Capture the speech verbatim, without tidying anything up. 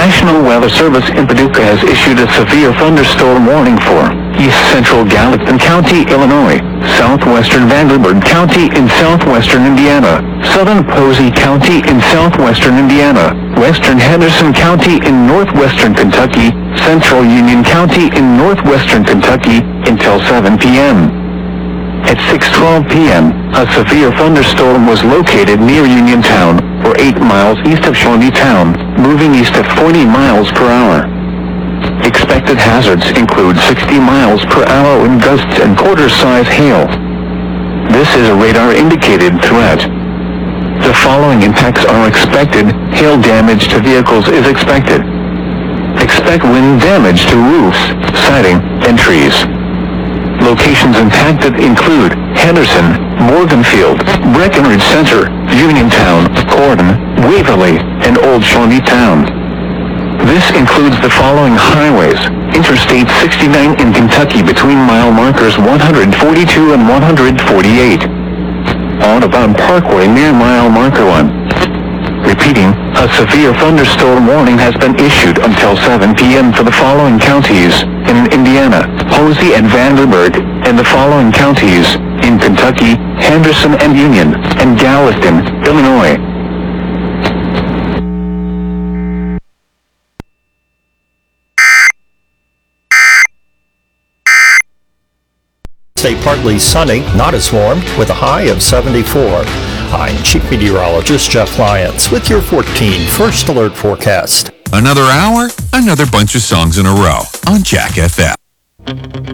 National Weather Service in Paducah has issued a severe thunderstorm warning for East Central Gallatin County, Illinois, Southwestern Vanderburgh County in southwestern Indiana, Southern Posey County in southwestern Indiana, Western Henderson County in northwestern Kentucky, Central Union County in northwestern Kentucky, until seven p.m. At six twelve p.m., a severe thunderstorm was located near Uniontown, or eight miles east of Shawneetown, moving east at forty miles per hour. Expected hazards include sixty miles per hour wind gusts and quarter-size hail. This is a radar-indicated threat. The following impacts are expected. Hail damage to vehicles is expected. Expect wind damage to roofs, siding, and trees. Locations impacted include Henderson, Morganfield, Breckenridge Center, Uniontown, Corydon, Waverly, and Old Shawneetown. This includes the following highways: Interstate sixty-nine in Kentucky between mile markers one forty-two and one forty-eight. Audubon Parkway near mile marker one. Repeating, a severe thunderstorm warning has been issued until seven p.m. for the following counties in Indiana, Posey and Vanderburgh, and the following counties in Kentucky, Henderson and Union, and Gallatin, Illinois. Stay partly sunny, not as warm, with a high of seventy-four. I'm Chief Meteorologist Jeff Lyons with your fourteen First Alert forecast. Another hour, another bunch of songs in a row on Jack F M.